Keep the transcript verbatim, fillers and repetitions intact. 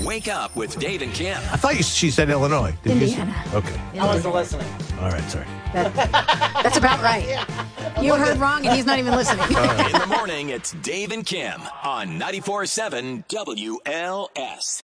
Wake Up with Dave and Kim. I thought you, she said Illinois. Did Indiana. You say? Okay. I wasn't listening. All right, sorry. That, that's about right. You heard wrong, and he's not even listening. In the morning, it's Dave and Kim on ninety-four point seven W L S.